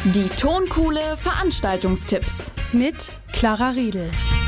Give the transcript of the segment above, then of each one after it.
Die Tonkuhle Veranstaltungstipps mit Clara Riedel.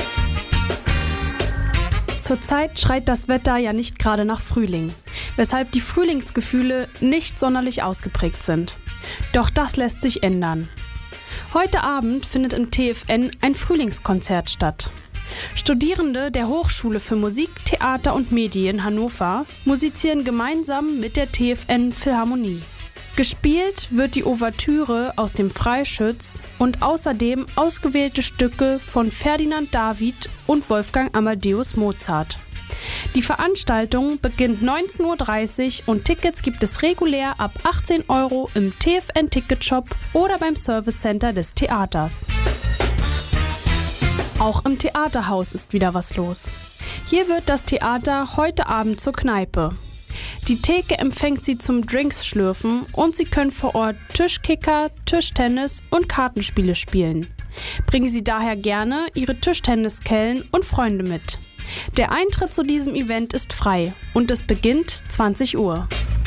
Zurzeit schreit das Wetter ja nicht gerade nach Frühling, weshalb die Frühlingsgefühle nicht sonderlich ausgeprägt sind. Doch das lässt sich ändern. Heute Abend findet im TFN ein Frühlingskonzert statt. Studierende der Hochschule für Musik, Theater und Medien Hannover musizieren gemeinsam mit der TFN Philharmonie. Gespielt wird die Ouvertüre aus dem Freischütz und außerdem ausgewählte Stücke von Ferdinand David und Wolfgang Amadeus Mozart. Die Veranstaltung beginnt 19:30 Uhr und Tickets gibt es regulär ab 18 € im TFN-Ticketshop oder beim Service Center des Theaters. Auch im Theaterhaus ist wieder was los. Hier wird das Theater heute Abend zur Kneipe. Die Theke empfängt Sie zum Drinks-Schlürfen und Sie können vor Ort Tischkicker, Tischtennis und Kartenspiele spielen. Bringen Sie daher gerne Ihre Tischtenniskellen und Freunde mit. Der Eintritt zu diesem Event ist frei und es beginnt 20 Uhr.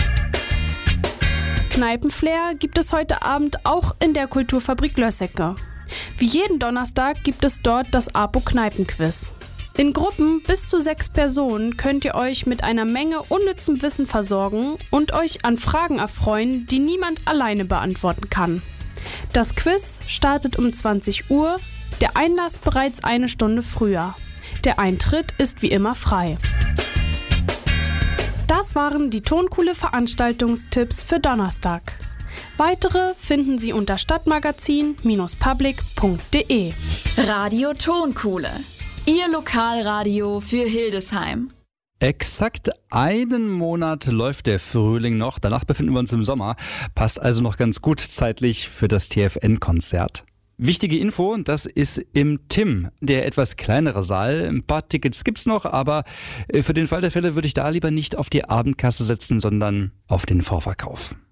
Kneipenflair gibt es heute Abend auch in der Kulturfabrik Lössecke. Wie jeden Donnerstag gibt es dort das APO-Kneipenquiz. In Gruppen bis zu 6 Personen könnt ihr euch mit einer Menge unnützem Wissen versorgen und euch an Fragen erfreuen, die niemand alleine beantworten kann. Das Quiz startet um 20 Uhr, der Einlass bereits eine Stunde früher. Der Eintritt ist wie immer frei. Das waren die Tonkuhle Veranstaltungstipps für Donnerstag. Weitere finden Sie unter stadtmagazin-public.de. Radio Tonkuhle, Ihr Lokalradio für Hildesheim. Exakt einen Monat läuft der Frühling noch, danach befinden wir uns im Sommer. Passt also noch ganz gut zeitlich für das TFN-Konzert. Wichtige Info, das ist im TIM, der etwas kleinere Saal. Ein paar Tickets gibt's noch, aber für den Fall der Fälle würde ich da lieber nicht auf die Abendkasse setzen, sondern auf den Vorverkauf.